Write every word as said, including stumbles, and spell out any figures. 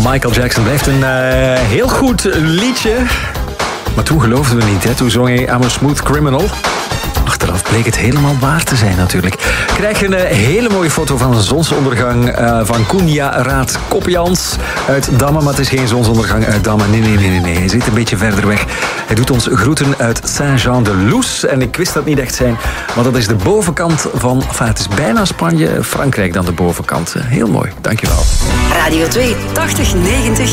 Michael Jackson blijft een uh, heel goed liedje. Maar toen geloofden we niet, hè? Toen zong hij I'm a Smooth Criminal. Achteraf bleek het helemaal waar te zijn natuurlijk. Krijg je een uh, hele mooie foto van een zonsondergang uh, van Koenja Raad Kopjans uit Damme. Maar het is geen zonsondergang uit Damme. Nee, nee, nee, nee, nee. Hij zit een beetje verder weg. Hij doet ons groeten uit Saint-Jean-de-Luz. En ik wist dat niet echt zijn, want dat is de bovenkant van... Enfin, het is bijna Spanje, Frankrijk dan de bovenkant. Heel mooi, dankjewel. Radio twee, tachtig negentig